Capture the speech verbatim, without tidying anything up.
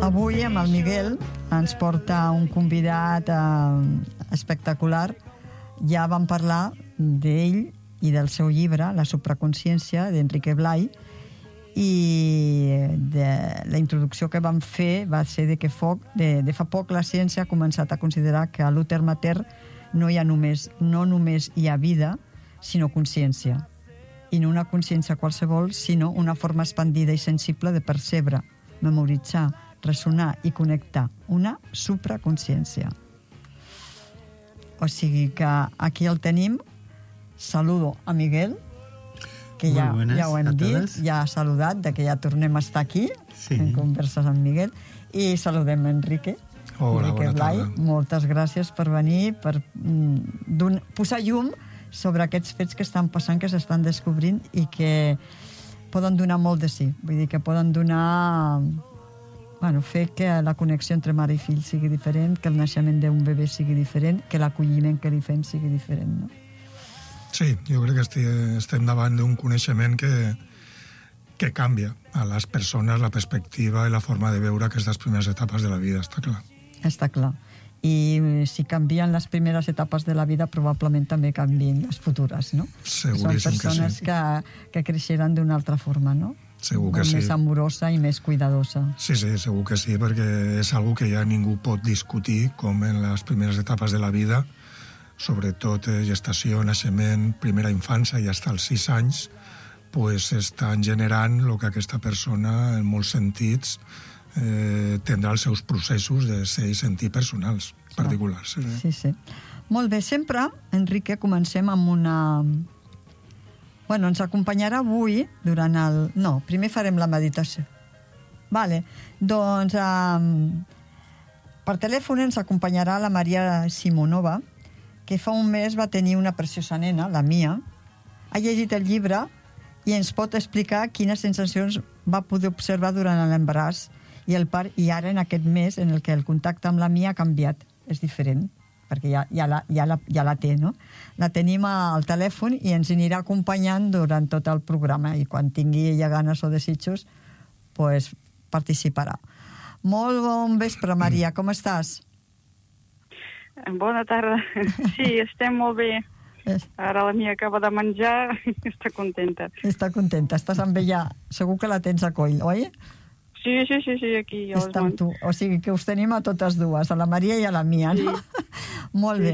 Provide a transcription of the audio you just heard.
avui amb el Miguel ens porta un convidat eh, espectacular. Ja vam parlar d'ell i del seu llibre, La supraconsciència, d'Enrique Blay, i de la introducció que vam fer va ser de que foc, de, de fa poc la ciència ha començat a considerar que a l'úter mater no hi ha només, no només hi ha vida, sinó consciència. I no una consciència qualsevol, sinó una forma expandida i sensible de percebre, memoritzar, ressonar i connectar. Una supraconsciència. O sigui que aquí el tenim. Saludo a Miguel, que ja, ja ho hem dit, ja ha saludat, de que ja tornem a estar aquí, sí, en converses amb Miguel, i saludem a Enrique. Hola, Enrique bona Blay. tarda. Moltes gràcies per venir, per mm, posar llum sobre aquests fets que estan passant, que s'estan descobrint i que poden donar molt de sí. Vull dir que poden donar... Bueno, fer que la connexió entre mare i fill sigui diferent, que el naixement d'un bebè sigui diferent, que l'acolliment que li fem sigui diferent, no? Sí, jo crec que estem davant d'un coneixement que, que canvia a les persones la perspectiva i la forma de veure aquestes primeres etapes de la vida, està clar. Està clar. I si canvien les primeres etapes de la vida, probablement també canvien les futures, no? Seguríssim que sí. Són persones que, que creixeran d'una altra forma, no? Segur que sí. Més amorosa i més cuidadosa. Sí, sí, segur que sí, perquè és algo que ja ningú pot discutir, com en les primeres etapes de la vida, sobretot gestació, naixement, primera infància i fins als sis anys, pues estan generant el que aquesta persona, en molts sentits, eh, tindrà els seus processos de ser i sentir personals, particulars. Sí, sí, sí. Molt bé, sempre, Enrique, comencem amb una... Bueno, ens acompanyarà avui durant el... No, primer farem la meditació. Vale, doncs um, per telèfon ens acompanyarà la Maria Simonova, que fa un mes va tenir una preciosa nena, la Mia. Ha llegit el llibre i ens pot explicar quines sensacions va poder observar durant l'embaràs i el part, i ara en aquest mes en el que el contacte amb la Mia ha canviat. És diferent, perquè ja, ja, la, ja, la, ja la té, no? La tenim al telèfon i ens anirà acompanyant durant tot el programa i quan tingui ella ganes o desitjos, pues, participarà. Molt bon vespre, Maria, com estàs? Bona tarda. Sí, estem molt bé. Ara la Mia acaba de menjar i està contenta. Està contenta, estàs amb ella. Segur que la tens a coll, oi? Sí, sí, sí, sí, aquí. Està amb tu. O sigui que us tenim a totes dues, a la Maria i a la Mia, no? Sí. Molt bé.